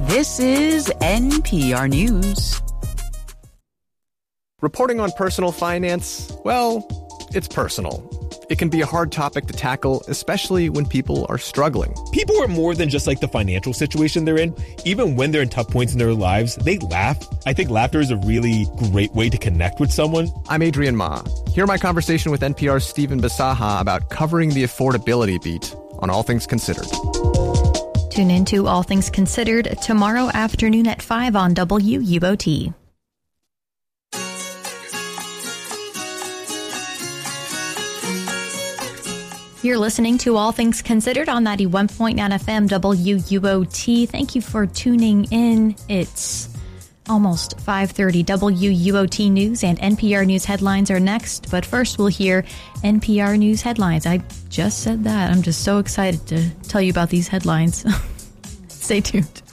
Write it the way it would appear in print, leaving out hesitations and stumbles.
This is NPR News. Reporting on personal finance, well, it's personal. It can be a hard topic to tackle, especially when people are struggling. People are more than just like the financial situation they're in. Even when they're in tough points in their lives, they laugh. I think laughter is a really great way to connect with someone. I'm Adrian Ma. Hear my conversation with NPR's Stephen Bisaha about covering the affordability beat on All Things Considered. Tune in to All Things Considered tomorrow afternoon at 5 on WUOT. You're listening to All Things Considered on 91.9 FM WUOT. Thank you for tuning in. It's almost 5:30. WUOT News and NPR News headlines are next. But first, we'll hear NPR News headlines. I just said that. I'm just so excited to tell you about these headlines. Stay tuned.